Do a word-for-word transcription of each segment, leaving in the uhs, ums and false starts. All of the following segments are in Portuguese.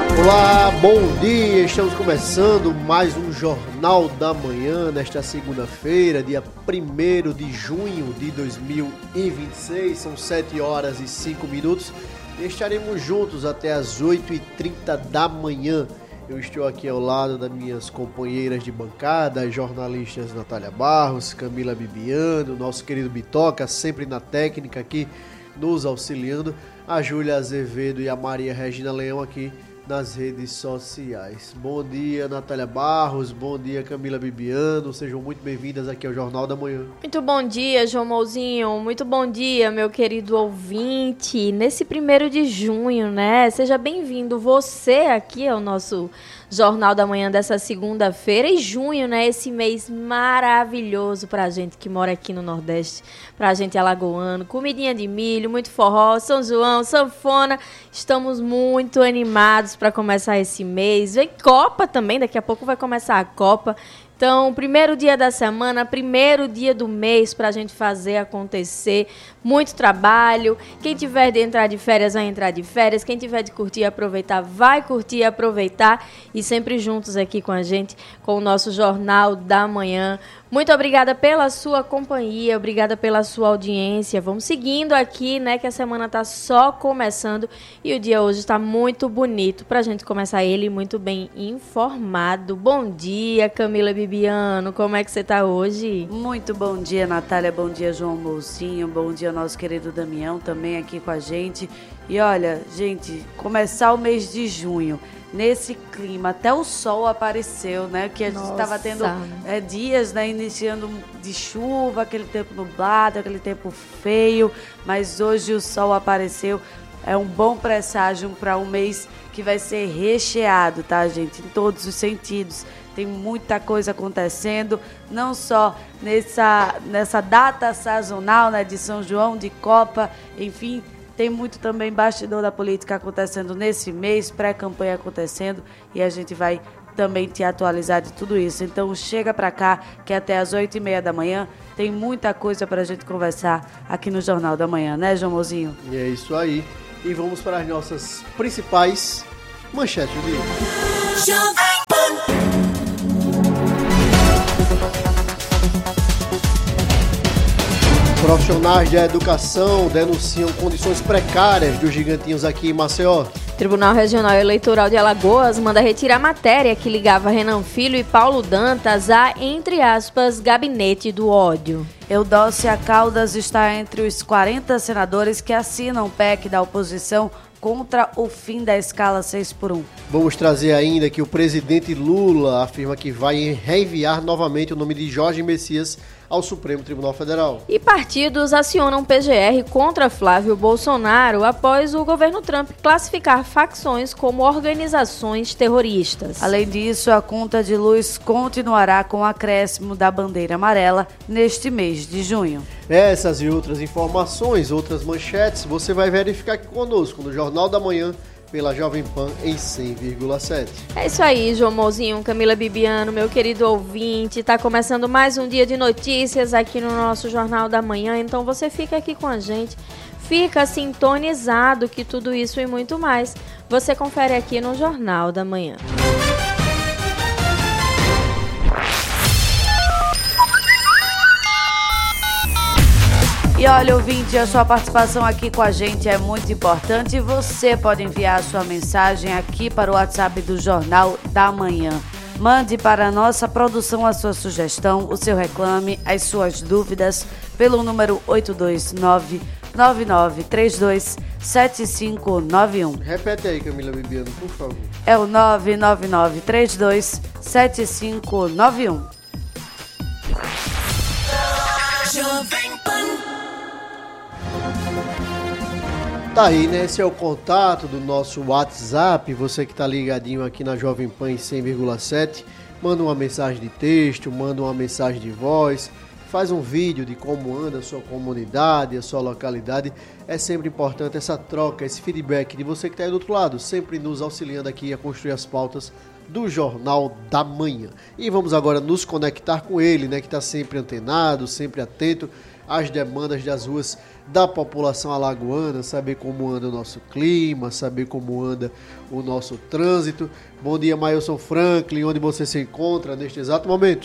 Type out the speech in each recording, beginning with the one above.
Olá, bom dia, estamos começando mais um Jornal da Manhã nesta segunda-feira, dia primeiro de junho de dois mil e vinte e seis, são sete horas e cinco minutos e estaremos juntos até as oito e trinta da manhã. Eu estou aqui ao lado das minhas companheiras de bancada, as jornalistas Natália Barros, Camila Bibiano, nosso querido Bitoca, sempre na técnica aqui nos auxiliando, a Júlia Azevedo e a Maria Regina Leão aqui nas redes sociais. Bom dia, Natália Barros, bom dia, Camila Bibiano, sejam muito bem-vindas aqui ao Jornal da Manhã. Muito bom dia, João Mouzinho, muito bom dia, meu querido ouvinte, nesse primeiro de junho, né? Seja bem-vindo você aqui ao nosso Jornal da Manhã dessa segunda-feira e junho, né? Esse mês maravilhoso pra gente que mora aqui no Nordeste, pra gente alagoano, comidinha de milho, muito forró, São João, sanfona, estamos muito animados para começar esse mês. Vem Copa também, daqui a pouco vai começar a Copa. Então, primeiro dia da semana, primeiro dia do mês para a gente fazer acontecer. Muito trabalho. Quem tiver de entrar de férias vai entrar de férias. Quem tiver de curtir e aproveitar vai curtir e aproveitar. E sempre juntos aqui com a gente, com o nosso Jornal da Manhã. Muito obrigada pela sua companhia, obrigada pela sua audiência. Vamos seguindo aqui, né, que a semana está só começando e o dia hoje está muito bonito para a gente começar ele muito bem informado. Bom dia, Camila Bibiano, como é que você está hoje? Muito bom dia, Natália, bom dia, João Mouzinho, bom dia, nosso querido Damião também aqui com a gente. E olha, gente, começar o mês de junho nesse clima, até o sol apareceu, né? Que a gente estava tendo é, dias, né? Iniciando de chuva, aquele tempo nublado, aquele tempo feio, mas hoje o sol apareceu. É um bom presságio para um mês que vai ser recheado, tá, gente? Em todos os sentidos. Tem muita coisa acontecendo, não só nessa, nessa data sazonal, né? De São João, de Copa, enfim. Tem muito também bastidor da política acontecendo nesse mês, pré-campanha acontecendo, e a gente vai também te atualizar de tudo isso. Então chega pra cá, que até às oito e meia da manhã tem muita coisa pra gente conversar aqui no Jornal da Manhã, né, João Mozinho? E é isso aí. E vamos para as nossas principais manchetes do dia. Profissionais da educação denunciam condições precárias dos gigantinhos aqui em Maceió. Tribunal Regional Eleitoral de Alagoas manda retirar matéria que ligava Renan Filho e Paulo Dantas a, entre aspas, gabinete do ódio. Eudócia Caldas está entre os quarenta senadores que assinam o P E C da oposição contra o fim da escala seis por um. Vamos trazer ainda que o presidente Lula afirma que vai reenviar novamente o nome de Jorge Messias ao Supremo Tribunal Federal. E partidos acionam P G R contra Flávio Bolsonaro após o governo Trump classificar facções como organizações terroristas. Além disso, a conta de luz continuará com o acréscimo da bandeira amarela neste mês de junho. Essas e outras informações, outras manchetes, você vai verificar aqui conosco no Jornal da Manhã, pela Jovem Pan em cem vírgula sete. É isso aí, João Mouzinho, Camila Bibiano, meu querido ouvinte. Tá começando mais um dia de notícias aqui no nosso Jornal da Manhã. Então você fica aqui com a gente, fica sintonizado que tudo isso e muito mais você confere aqui no Jornal da Manhã. E olha, ouvinte, a sua participação aqui com a gente é muito importante. Você pode enviar a sua mensagem aqui para o WhatsApp do Jornal da Manhã. Mande para a nossa produção a sua sugestão, o seu reclame, as suas dúvidas pelo número oito dois nove, nove nove três dois, sete cinco nove um. Repete aí, Camila Bibiano, por favor. É o nove nove nove três dois, sete cinco nove um. Tá aí, né? Esse é o contato do nosso WhatsApp. Você que tá ligadinho aqui na Jovem Pan em cem vírgula sete, manda uma mensagem de texto, manda uma mensagem de voz, faz um vídeo de como anda a sua comunidade, a sua localidade. É sempre importante essa troca, esse feedback de você que está aí do outro lado, sempre nos auxiliando aqui a construir as pautas do Jornal da Manhã. E vamos agora nos conectar com ele, né, que está sempre antenado, sempre atento às demandas das ruas da população alagoana, saber como anda o nosso clima, saber como anda o nosso trânsito. Bom dia, Mailson Franklin, onde você se encontra neste exato momento?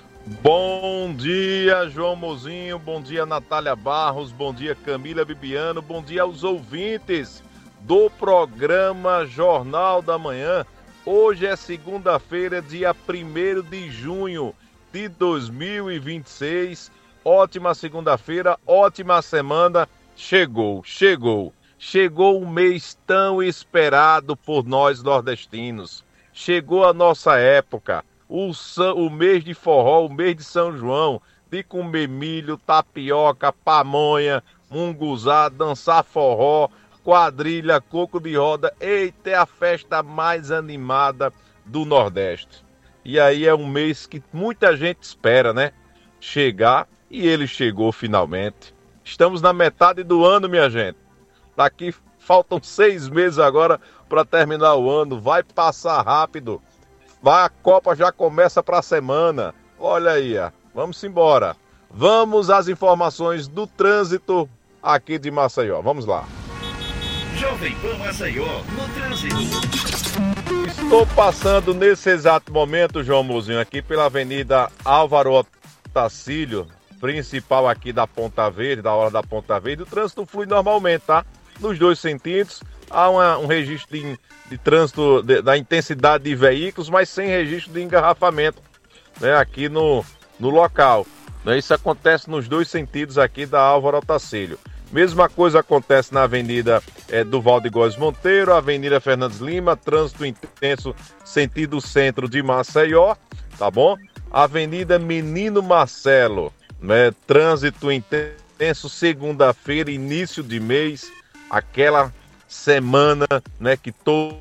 Bom dia, João Mozinho, bom dia, Natália Barros, bom dia, Camila Bibiano, bom dia aos ouvintes do programa Jornal da Manhã. Hoje é segunda-feira, dia primeiro de junho de dois mil e vinte e seis. Ótima segunda-feira, ótima semana. Chegou, chegou. Chegou o mês tão esperado por nós nordestinos. Chegou a nossa época, o, o mês de forró, o mês de São João, de comer milho, tapioca, pamonha, munguzá, dançar forró, quadrilha, coco de roda. Eita, é a festa mais animada do Nordeste. E aí é um mês que muita gente espera, né? Chegar, e ele chegou finalmente. Estamos na metade do ano, minha gente. Daqui faltam seis meses agora para terminar o ano. Vai passar rápido. Vai, a Copa já começa para a semana. Olha aí, ó. Vamos embora. Vamos às informações do trânsito aqui de Maceió. Vamos lá. Jovem Pan Maceió, no trânsito. Estou passando nesse exato momento, João Mozinho, aqui pela Avenida Álvaro Otacílio, principal aqui da Ponta Verde, da hora da Ponta Verde. O trânsito flui normalmente, tá? Nos dois sentidos. Há uma, um registro de, de trânsito de, da intensidade de veículos, mas sem registro de engarrafamento, né, aqui no, no local. Né? Isso acontece nos dois sentidos aqui da Álvaro Otacílio. Mesma coisa acontece na Avenida é, do Valdegóis Monteiro, Avenida Fernandes Lima, trânsito intenso sentido centro de Maceió, tá bom? Avenida Menino Marcelo, né? Trânsito intenso segunda-feira, início de mês, aquela semana, né, que todo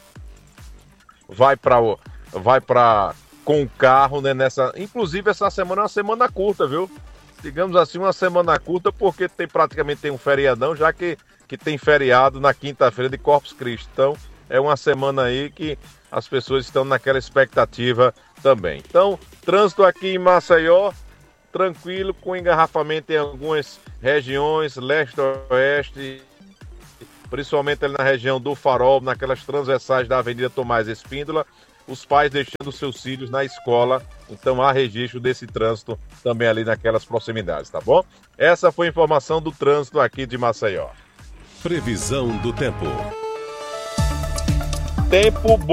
vai para vai para com o carro, né, nessa, inclusive essa semana é uma semana curta, viu? Digamos assim, uma semana curta, porque tem praticamente tem um feriadão, já que, que tem feriado na quinta-feira de Corpus Christi. Então, é uma semana aí que as pessoas estão naquela expectativa também. Então, trânsito aqui em Maceió, tranquilo, com engarrafamento em algumas regiões, leste-oeste, principalmente ali na região do Farol, naquelas transversais da Avenida Tomás Espíndola, os pais deixando seus filhos na escola, então há registro desse trânsito também ali naquelas proximidades, tá bom? Essa foi a informação do trânsito aqui de Maceió. Previsão do tempo. Tempo